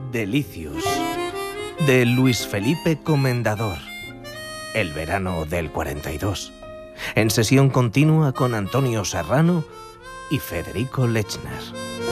Delicios, de Luis Felipe Comendador. El verano del 42. En sesión continua con Antonio Serrano y Federico Lechner.